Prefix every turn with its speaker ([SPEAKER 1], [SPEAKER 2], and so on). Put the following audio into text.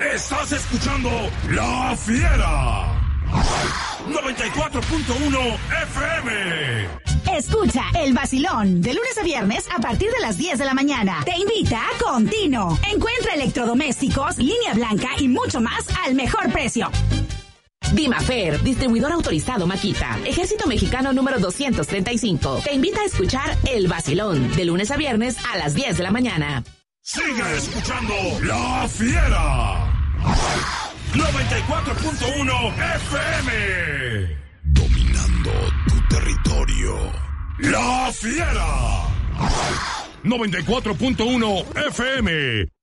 [SPEAKER 1] Estás escuchando La Fiera. 94.1 FM.
[SPEAKER 2] Escucha El Vacilón de lunes a viernes a partir de las 10 de la mañana. Te invita Contino. Encuentra electrodomésticos, línea blanca y mucho más al mejor precio.
[SPEAKER 3] Dimafer, distribuidor autorizado Makita, Ejército Mexicano número 235. Te invita a escuchar El Vacilón de lunes a viernes a las 10 de la mañana.
[SPEAKER 1] Sigue escuchando La Fiera. 94.1 FM. Dominando tu territorio. La Fiera. 94.1 FM.